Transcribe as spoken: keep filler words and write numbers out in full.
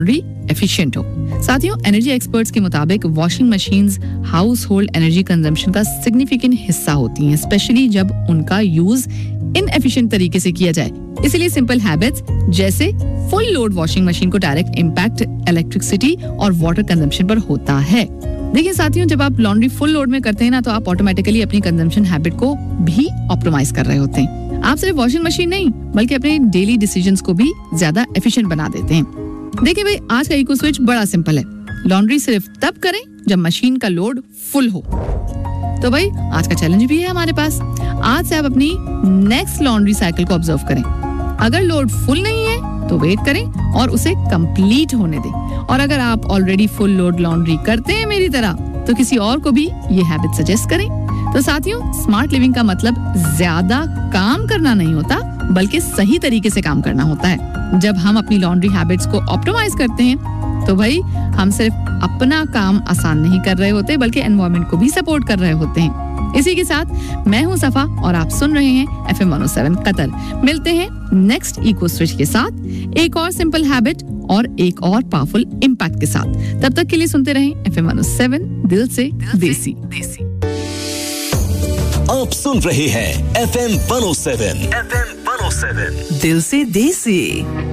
Efficient हो। साथियों, energy experts के मुताबिक washing machines house hold energy consumption का सिग्निफिकेंट हिस्सा होती हैं, स्पेशली जब उनका यूज इनएफिशिएंट तरीके से किया जाए। इसलिए सिंपल हैबिट्स जैसे फुल लोड वॉशिंग मशीन को डायरेक्ट इम्पैक्ट इलेक्ट्रिसिटी और वाटर कंजम्पशन पर होता है। देखिए साथियों, जब आप लॉन्ड्री फुल लोड में करते हैं ना, तो आप ऑटोमेटिकली अपनी कंजम्पशन हैबिट को भी ऑप्टिमाइज कर रहे होते हैं। आप सिर्फ वॉशिंग मशीन नहीं बल्कि अपने डेली डिसीजंस को भी ज्यादा एफिशिएंट बना देते हैं। देखिए भाई, आज का इको स्विच बड़ा सिंपल है। लॉन्ड्री सिर्फ तब करें जब मशीन का लोड फुल हो। तो भाई, आज का चैलेंज भी है हमारे पास। आज से आप अपनी नेक्स्ट लॉन्ड्री साइकिल को ऑब्जर्व करें। अगर लोड फुल नहीं है तो वेट करें और उसे कंप्लीट होने दें। और अगर आप ऑलरेडी फुल लोड लॉन्ड्री करते हैं मेरी तरह, तो किसी और को भी ये हैबिट सजेस्ट करें। तो साथियों, स्मार्ट लिविंग का मतलब ज्यादा काम करना नहीं होता, बल्कि सही तरीके से काम करना होता है। जब हम अपनी लॉन्ड्री हैबिट्स को ऑप्टिमाइज करते हैं, तो भाई हम सिर्फ अपना काम आसान नहीं कर रहे होते, बल्कि एनवायरनमेंट को भी सपोर्ट कर रहे होते हैं। इसी के साथ मैं हूं सफा और आप सुन रहे हैं F M one O seven Qatar. मिलते हैं नेक्स्ट इको स्विच के साथ, एक और सिंपल हैबिट और एक और पावरफुल इम्पैक्ट के साथ। तब तक के लिए सुनते रहें F M one O seven, दिल से देसी। आप सुन रहे हैं F M one O seven, F M one O seven, दिल से देसी।